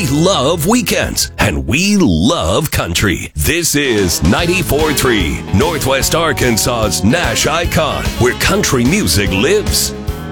love weekends, and we love country. This is 94.3, Northwest Arkansas's Nash Icon, where country music lives.